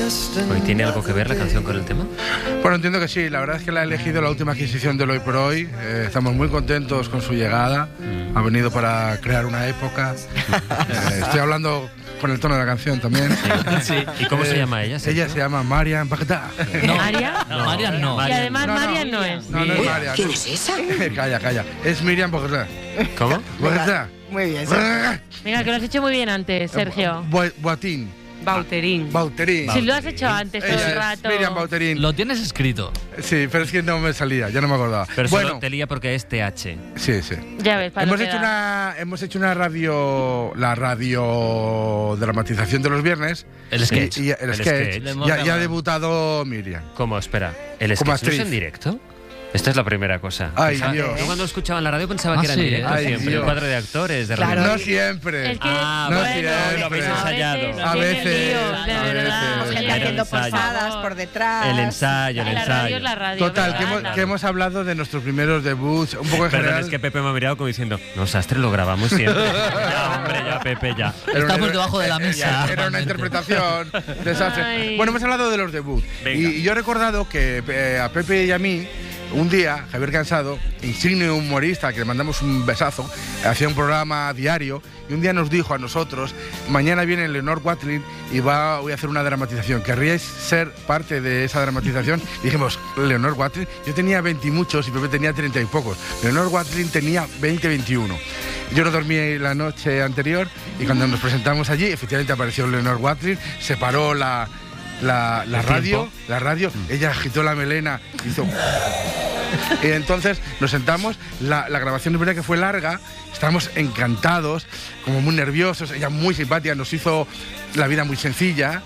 ¿Hoy tiene algo que ver la canción con el tema? Bueno, entiendo que sí. La verdad es que la ha elegido la última adquisición del Hoy por Hoy. Estamos muy contentos con su llegada. Ha venido para crear una época. Estoy hablando con el tono de la canción también. Sí. ¿Y cómo se llama ella? Ella se llama Marian Bagdad. No, ¿Marian? No, Marian no. Y además Marian no es. No es Marian. ¿Quién es esa? Calla. Es Miriam Bagdad. ¿Cómo? Bagdad. Muy bien. Venga, que lo has hecho muy bien antes, Sergio. Boatín. Bauterín. Bauterín. Si lo has hecho antes todo el Ella es rato. Miriam Bauterín. Lo tienes escrito. Sí, pero es que no me salía, ya no me acordaba. Pero solo te lía porque es TH. Sí. Ya ves, para Hemos hecho una radio, la radio dramatización de los viernes. El sketch. Y el sketch. Ya ha debutado Miriam. ¿Cómo? Espera. ¿El Como sketch no es actriz. en directo? Esta es la primera cosa. Ay, Pensaba- Dios. Yo cuando escuchaba en la radio pensaba Ah, que era en sí. directo Ay, siempre. Dios. El cuadro de actores, de Claro. radio. No siempre. Es que, no siempre. lo habéis ensayado. A veces, de a verdad. veces. Gente Era haciendo ensayo. posadas por detrás. El ensayo, el La radio es ensayo. la radio. Total, ¿verdad? que hemos hablado de nuestros primeros debuts, un poco en Perdón, general. es que Pepe me ha mirado como diciendo, no, Sastre, lo grabamos siempre. Ya, hombre, ya, Pepe, ya. Era una- Estamos debajo de la mesa. Era una interpretación desastre. Ay. Bueno, hemos hablado de los debuts. Venga. Y yo he recordado que a Pepe y a mí, un día, Javier Cansado, insigne humorista, que le mandamos un besazo, hacía un programa diario y un día nos dijo a nosotros, mañana viene Leonor Watling y voy a hacer una dramatización. ¿Querríais ser parte de esa dramatización? Y dijimos, Leonor Watling, yo tenía 20 y muchos y Pepe tenía 30 y pocos. Leonor Watling tenía 20, 21. Yo no dormí la noche anterior y cuando nos presentamos allí, efectivamente apareció Leonor Watling, se paró la radio, ella agitó la melena, hizo... Y entonces nos sentamos, la grabación es verdad que fue larga, estábamos encantados, como muy nerviosos, ella muy simpática, nos hizo la vida muy sencilla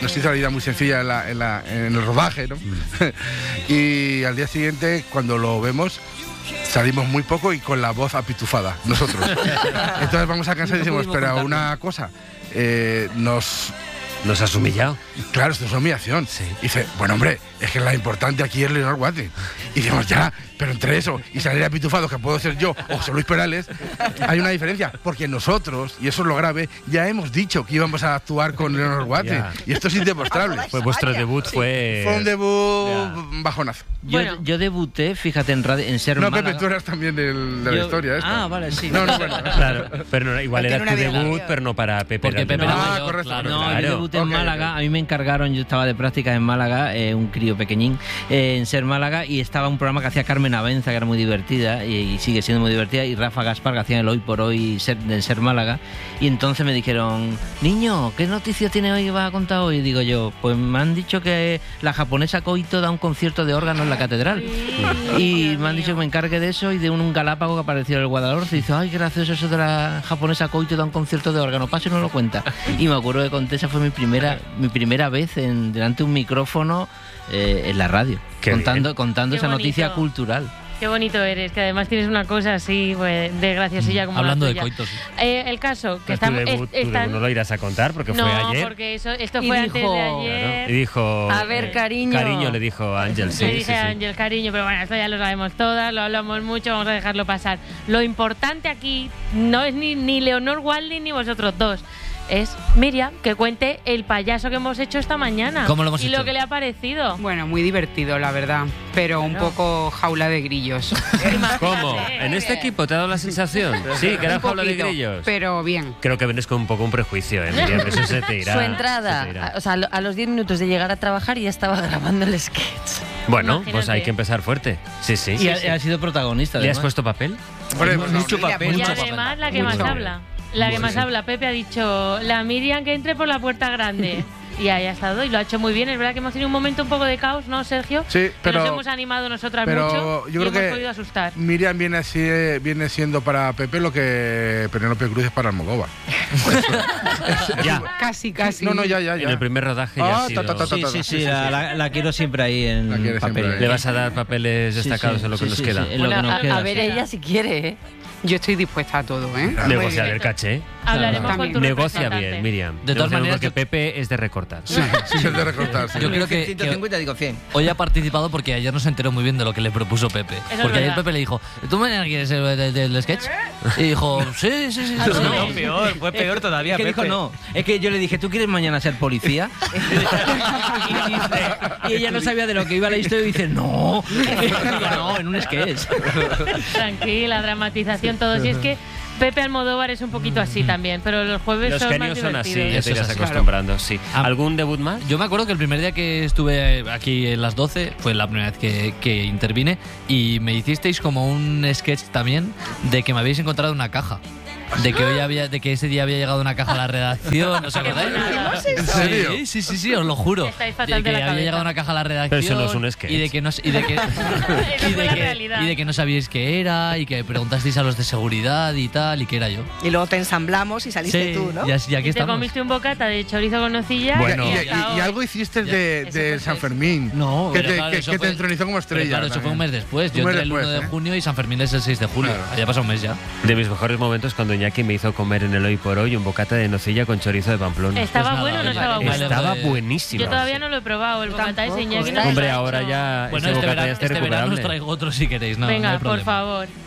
en el rodaje, ¿no? Y al día siguiente, cuando lo vemos, salimos muy poco y con la voz apitufada, nosotros. Entonces vamos a casa y decimos, pero una cosa, ¿Nos has humillado? Claro, esto es una humillación. Sí. Y dice, bueno, hombre, es que la importante aquí es Leonor Watling. Y decimos, ya, pero entre eso y salir apitufados, que puedo ser yo o José Luis Perales, hay una diferencia. Porque nosotros, y eso es lo grave, ya hemos dicho que íbamos a actuar con Leonor Watling. Ya. Y esto es indemostrable. Pues vuestro debut fue... Fue un debut bajonazo. Bueno. Yo debuté, fíjate, en Ser No, Málaga. Pepe, tú eras también de la Yo- historia esta. Ah, vale, sí. No, bueno. Claro, pero no, igual Tiene era una tu vida debut, larga. pero no para Pepe. Porque era Pepe tu era debut. mayor, correcto, claro. No, Claro. yo debuté en Ok, Málaga, ok. a mí me encargaron, yo estaba de prácticas en Málaga, un crío pequeñín, en Ser Málaga, y estaba un programa que hacía Carmen Avenza, que era muy divertida, y sigue siendo muy divertida, y Rafa Gaspar, que hacían el Hoy por Hoy del Ser Málaga, y entonces me dijeron, niño, ¿qué noticia tiene hoy que vas a contar hoy? Y digo yo, pues me han dicho que la japonesa Koito da un concierto de órgano en la catedral, y me han dicho que me encargue de eso, y de un galápago que apareció en el Guadalhorce, y dice, ay, qué gracioso eso de la japonesa Koito da un concierto de órgano, paso y no lo cuenta. Y me acuerdo que conté, esa fue mi primera vez delante de un micrófono en la radio, Qué contando Qué esa noticia bonito. cultural. Qué bonito eres, que además tienes una cosa así pues, de graciosilla como Hablando la de tuya. coitos. El caso, que Pero tu estamos... debut no lo irás a contar porque no, fue ayer. porque esto Y fue dijo- antes de Claro. ayer. Y dijo... A ver, cariño. Cariño le dijo a Ángel, sí. Le sí, dije a sí. Ángel, cariño, pero bueno, esto ya lo sabemos todas, lo hablamos mucho, vamos a dejarlo pasar. Lo importante aquí no es ni Leonor Watling ni vosotros dos. Es Miriam, que cuente el payaso que hemos hecho esta mañana. ¿Cómo lo hemos y hecho? lo que le ha parecido. Bueno, muy divertido, la verdad, pero un Claro. poco jaula de grillos. ¿Cómo? ¿En este equipo te ha dado la sensación? Sí, que era Un jaula de poquito, grillos. pero bien. Creo que vienes con un poco un prejuicio, Miriam, que eso se te irá. Su se te entrada, irá. o sea, a los 10 minutos de llegar a trabajar ya estaba grabando el sketch. Bueno, Imagínate. pues hay que empezar fuerte. Sí, sí. Y ha sido protagonista. ¿Le has además. puesto papel? Hombre, pues no, mucho papel. Y mucho además papel. la que más Mucho. habla. La que más habla, Pepe ha dicho, la Miriam que entre por la puerta grande. Y ahí ha estado y lo ha hecho muy bien. Es verdad que hemos tenido un momento un poco de caos, ¿no, Sergio? Sí, Que pero- nos hemos animado nosotras pero mucho yo y creo hemos que podido asustar. Miriam viene siendo para Pepe lo que Penélope Cruz es para Almodóvar. Ya. Casi. No, ya. En el primer rodaje ya Ah, ha sido... Sí, la quiero siempre ahí en La quiere siempre papel. ahí. Le vas a dar papeles destacados en lo que nos queda. en lo que Bueno, nos queda, a ver sí. ella si quiere, ¿eh? Yo estoy dispuesta a todo, ¿eh? Negociar el caché. Hablaremos con tu Negocia representante. bien, Miriam. De todas maneras, porque Pepe es de recortar. Sí, es de recortar. Sí. Yo creo que 150 digo 100. hoy ha participado porque ayer no se enteró muy bien de lo que le propuso Pepe. es Porque ayer verdad. Pepe le dijo, ¿tú mañana quieres ser del sketch? Y dijo, sí. Fue peor todavía. ¿Qué dijo no? Es que yo le dije, ¿tú quieres mañana ser policía? y ella no sabía de lo que iba la historia y dice, no. Digo, no, en un sketch. Tranquila, dramatización, todo. Si es que Pepe Almodóvar es un poquito así también, pero los jueves Los son más genios son así, divertidos. ya Eso te es irás así. acostumbrando, sí. Ah. ¿Algún debut más? Yo me acuerdo que el primer día que estuve aquí en las 12 fue la primera vez que intervine y me hicisteis como un sketch también de que me habéis encontrado una caja. De que ese día había llegado una caja a la redacción, ¿os acordáis? ¿En serio? Sí, os lo juro. Estáis fatal De que de la había cabeza. llegado una caja a la redacción. Pero eso no es un sketch. Y de que no, Esa fue la realidad. y de que no sabíais qué era y que preguntasteis a los de seguridad y tal y que era yo. Y luego te ensamblamos y saliste tú, ¿no? y aquí Y te estamos. comiste un bocata de chorizo con nocilla. Bueno. Y algo hiciste de Ese fue San el Fermín. No, que pero te, claro, que, eso que te fue- entronizó como Pero estrella. claro, eso fue un también. mes después. Un Yo mes entré el 1 después, de ¿eh? junio y San Fermín es el 6 de julio. Claro. Ya pasado un mes ya. De mis mejores momentos cuando Iñaki me hizo comer en el Hoy por Hoy un bocata de nocilla con chorizo de Pamplona. ¿Estaba Pues bueno o no nada, estaba me bueno? alegro Estaba de- buenísimo. Yo todavía no lo he probado, el bocata de tampoco, Iñaki. ¿eh? no lo Hombre, ha ahora hecho. ya Bueno, ese este bocata ya verano, está este verano os recuperable. traigo otro si queréis. No, no hay Venga, por problema. favor.